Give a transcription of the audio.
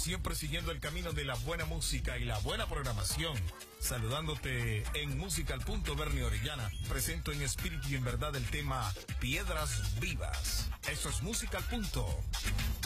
siempre siguiendo el camino de la buena música y la buena programación. Saludándote en Música al Punto, Bernie Orellana. Presento en espíritu y en verdad el tema Piedras Vivas. Eso es Música al Punto.